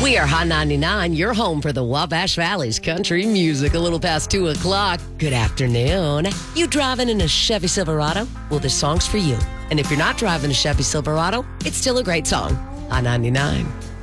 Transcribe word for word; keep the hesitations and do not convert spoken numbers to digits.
We are Hot ninety-nine, your home for the Wabash Valley's country music. A little past two o'clock. Good afternoon. You driving in a Chevy Silverado? Well, this song's for you. And if you're not driving a Chevy Silverado, it's still a great song. Hot ninety-nine.